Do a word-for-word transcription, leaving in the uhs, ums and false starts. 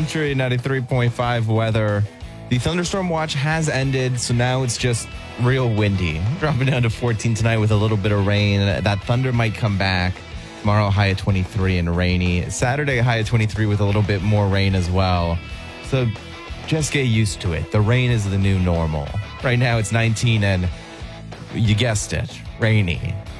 Country, ninety-three point five weather. The thunderstorm watch has ended, so now it's just real windy. Dropping down to fourteen tonight with a little bit of rain. That thunder might come back. Tomorrow, high at twenty-three and rainy. Saturday, high at twenty-three with a little bit more rain as well. So just get used to it. The rain is the new normal. Right now, it's nineteen and you guessed it, rainy.